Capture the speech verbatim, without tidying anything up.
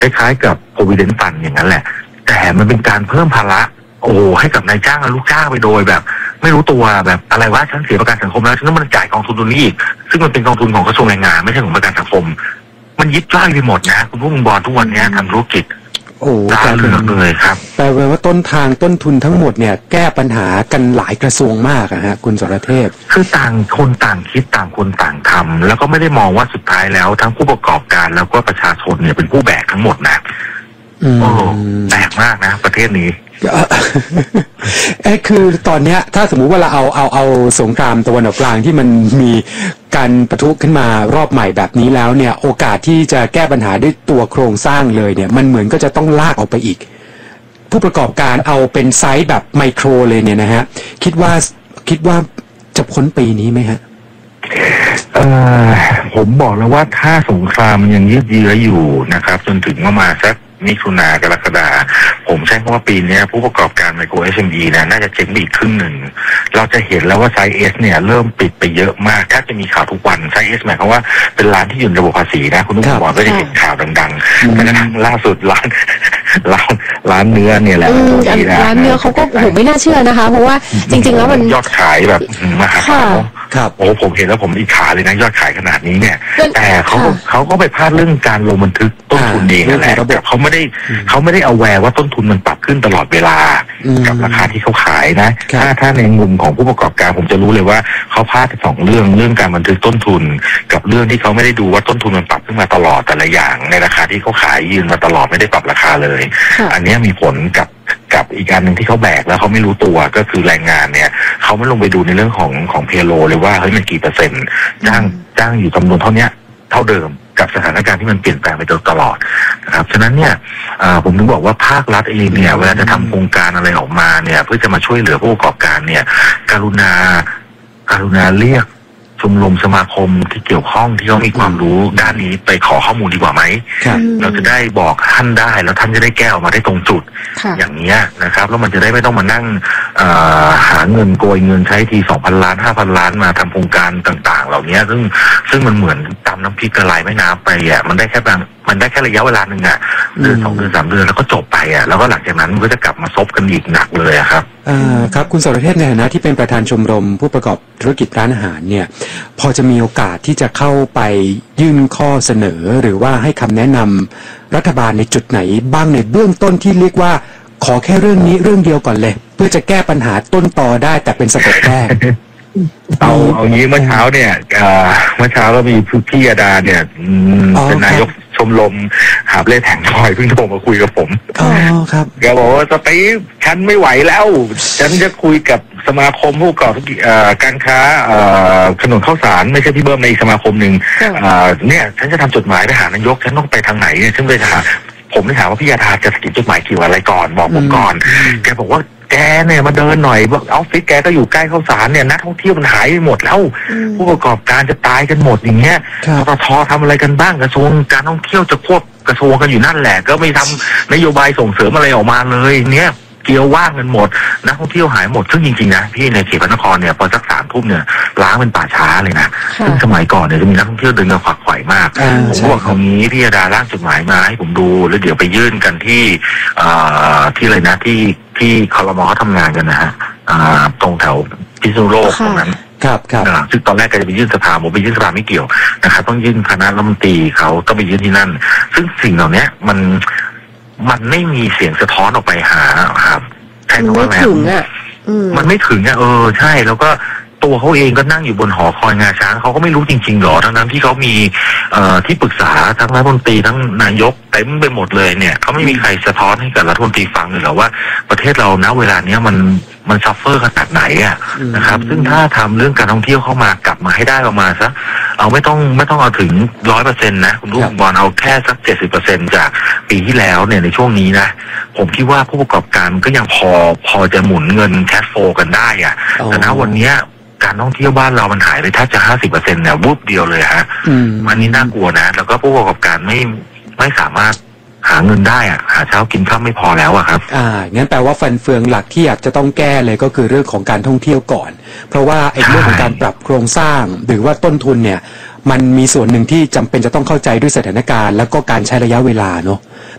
คล้ายๆกับ provident fund อย่างนั้นแหละแต่มันเป็นการเพิ่มภาระโอ้ให้กับนายจ้างและลูกจ้างไปโดยแบบไม่รู้ตัวแบบอะไรวะฉันเสียประกันสังคมแล้วฉันต้องมาจ่ายกองทุนตัวนี้อีกซึ่งมันเป็นกองทุนของกระทรวงแรงงานไม่ใช่ของประกันสังคมมันยิบย่อยไปหมดนะคุณผู้บอลทุกวันนี้ทำธุรกิจโอ้ตาเหลือกเลยครับแปลว่าต้นทางต้นทุนทั้งหมดเนี่ยแก้ปัญหากันหลายกระทรวงมากอะฮะคุณสรเทพคือต่างคนต่างคิดต่างคนต่างทำแล้วก็ไม่ได้มองว่าสุดท้ายแล้วทั้งผู้ประกอบการแล้วก็ประชาชนเนี่ยเป็นผู้แบกทั้งหมดนะโอ้แปลกมากนะประเทศนี้เอ้คือตอนเนี้ยถ้าสมมุติว่าเราเอาเอาเอาสงครามตะวันออกกลางที่มันมีการปะทุขึ้นมารอบใหม่แบบนี้แล้วเนี่ยโอกาสที่จะแก้ปัญหาด้วยตัวโครงสร้างเลยเนี่ยมันเหมือนก็จะต้องลากออกไปอีกผู้ประกอบการเอาเป็นไซส์แบบไมโครเลยเนี่ยนะฮะคิดว่าคิดว่าจะพ้นปีนี้ไหมฮะเอ่อผมบอกแล้วว่าถ้าสงครามมันยังยืดเยื้ออยู่นะครับจนถึงประมาณสักมิถุนากรกฎาผมใช้คำว่าปีนี้ผู้ประกอบการไมโคร เอส เอ็ม อี นะน่าจะเจ๊งไปอีกครึ่งหนึ่งเราจะเห็นแล้วว่าไซส์ S เนี่ยเริ่มปิดไปเยอะมากถ้าจะมีข่าวทุกวันไซส์ S หมายความว่าเป็นร้านที่อยู่ในระบบภาษีนะคุณผู้ชมก็จะเห็นข่าวดังๆแม้กระทั่งล่าสุดร้านร้านร้านเนื้อเนี่ยแหละร้านเนื้อเขาก็โหไม่น่าเชื่อนะคะเพราะว่าจริงๆแล้วมันยอดขายแบบมหาศาลครับโอ้ผมเห็นแล้วผมอิจฉาเลยนะยอดขายขนาดนี้เนี่ยแต่เขาเขาก็ไปพลาดเรื่องการลงบันทึกต้นทุนเองนั่นแหละแบบเขาไม่ได้เขาไม่ได้เอาแวร์ว่าต้นทุนมันปรับขึ้นตลอดเวลากับราคาที่เขาขายนะถ้าถ้าในมุมของผู้ประกอบการผมจะรู้เลยว่าเขาพลาดสองเรื่องเรื่องการบันทึกต้นทุนกับเรื่องที่เขาไม่ได้ดูว่าต้นทุนมันปรับขึ้นมาตลอดแต่ละอย่างในราคาที่เขาขายยืนมาตลอดไม่ได้ปรับราคาเลยอันนี้มีผลกับกับอีกการหนึ่งที่เขาแบกแล้วเขาไม่รู้ตัวก็คือแรงงานเนี่ยเขาไม่ลงไปดูในเรื่องของของเพโลเลยว่าเฮ้ยมันกี่เปอร์เซ็นต์จ้างจ้างอยู่จำนวนเท่านี้เท่าเดิมกับสถานการณ์ที่มันเปลี่ยนแปลงไปตลอดนะครับฉะนั้นเนี่ยผมถึงบอกว่าภาครัฐเองเนี่ยเวลาจะทำโครงการอะไรออกมาเนี่ยเพื่อจะมาช่วยเหลือผู้ประกอบการเนี่ยกรุณาการุณาเรียกชมรมสมาคมที่เกี่ยวข้องที่เขามีความรู้ด้านนี้ไปขอข้อมูลดีกว่าไหมเราจะได้บอกท่านได้แล้วท่านจะได้แก้ออกมาได้ตรงจุดอย่างนี้นะครับแล้วมันจะได้ไม่ต้องมานั่งหาเงินโกยเงินใช้ทีสองพันล้านห้าพันล้านมาทำโครงการต่างๆเหล่านี้ซึ่งซึ่งมันเหมือนตำน้ำพริกกระไรแม่น้ำไปอ่ะมันได้แค่บางมันได้แค่ระยะเวลาหนึ่งอ่ะเดือนสองเดือนสามเดือนแล้วก็จบไปอ่ะแล้วก็หลังจากนั้นมันก็จะกลับมาซบกันอีกหนักเลยครับอ่าครับคุณสรเทพในฐานะที่เป็นประธานชมรมผู้ประกอบธุรกิจร้านอาหารเนี่ยพอจะมีโอกาสที่จะเข้าไปยื่นข้อเสนอหรือว่าให้คำแนะนำรัฐบาลในจุดไหนบ้างในเบื้องต้นที่เรียกว่าขอแค่เรื่องนี้เรื่องเดียวก่อนเลยเพื่อจะแก้ปัญหาต้นตอได้แต่เป็นสเต็ปแรกเอาเอางี้เมื่อเช้าเนี่ยเมื่อเช้าก็มีพี่ยาดาเนี่ยเป็นนายกชมรมหาบเล่แผงลอยเพิ่งโทรมาคุยกับผมอ๋อครับแกบอกว่าสตีฟฉันไม่ไหวแล้วฉันจะคุยกับสมาคมผู้ประกอบการค้าถนนข้าวสารไม่ใช่พี่เบิ้มในอีกสมาคมหนึ่งเนี่ยฉันจะทำจดหมายไปหานายกฉันต้องไปทางไหนเนี่ยซึ่งเลยถามผมได้ถามว่าพี่ยาดาจะสกิดจดหมายเกี่ยวอะไรก่อนบอกผมก่อนแกบอกว่าแกเนี่ยมาเดินหน่อยออฟฟิศแกก็อยู่ใกล้ข้าวสารเนี่ยนักท่องเที่ยวมันหายไปหมดแล้วผู้ประกอบการจะตายกันหมดอย่างเงี้ยปตท.ทำอะไรกันบ้างกระทรวงการท่องเที่ยวจะควบกระทรวงกันอยู่นั่นแหละก็ไม่ทำนโยบายส่งเสริมอะไรออกมาเลยเนี่ยเกี่ยวว่างกันหมดนักท่องเที่ยวหายหมดซึ่งจริงๆนะพี่ในเขตพระนครเนี่ยพอสักสามทุ่มเนี่ยล้างเป็นป่าช้าเลยนะซึ่งสมัยก่อนเนี่ยจะมีนักท่องเที่ยวเดินกันขวักไขว่มากผมบอกคำนี้พี่ยาดาร่างจดหมายมาให้ผมดูแล้วเดี๋ยวไปยื่นกันที่ที่อะไรนะที่ที่ครม.เขาทำงานกันนะฮะตรงแถวพิษณุโลกตรงนั้นครับครับซึ่งตอนแรกก็จะไปยื่นสภาผมไปยื่นสภาไม่เกี่ยวนะครับต้องยื่นคณะรัฐมนตรีเขาต้องไปยื่นที่นั่นซึ่งสิ่งเหล่านี้มันมันไม่มีเสียงสะท้อนออกไปหาครับมันไม่ถึงอ่ะมันไม่ถึงอ่ะเออใช่แล้วก็ตัวเขาเองก็นั่งอยู่บนหอคอยงาช้างเขาก็ไม่รู้จริงๆหรอทั้งนั้นที่เขามีเอ่อที่ปรึกษาทั้งรัฐมนตรีทั้งนายกเต็มไปหมดเลยเนี่ยเขาไม่มีใครสะท้อนให้กับรัฐมนตรีฟังเลยหรอว่าประเทศเราณเวลาเนี้ยมันมันซัฟเฟอร์ขนาดไหนอ่ะนะครับซึ่งถ้าทำเรื่องการท่องเที่ยวเข้ามากลับมาให้ได้ประมาณสักเอาไม่ต้องไม่ต้องเอาถึงร้อยเปอร์เซ็นต์นะคุณลูกบอลเอาแค่สักเจ็ดสิบเปอร์เซ็นต์จากปีที่แล้วเนี่ยในช่วงนี้นะผมคิดว่าผู้ประกอบการก็ยังพอพอจะหมุนเงินแคชโฟลกันได้อ่ะแต่ณวันนี้การท่องเที่ยวบ้านเรามันหายไปแทบจะห้าสิบเปอร์เซ็นต์เนี่ยวุบเดียวเลยฮะมันนี่น่ากลัวนะแล้วก็ผู้ประกอบการไม่ไม่สามารถหาเงินได้อ่ะหาเช้ากินข้าวไม่พอแล้วอ่ะครับอ่างั้นแปลว่าฟันเฟืองหลักที่อยากจะต้องแก้เลยก็คือเรื่องของการท่องเที่ยวก่อนเพราะว่าไอ้เรื่องของการปรับโครงสร้างหรือว่าต้นทุนเนี่ยมันมีส่วนหนึ่งที่จำเป็นจะต้องเข้าใจด้วยสถานการณ์แล้วก็การใช้ระยะเวลาเนาะ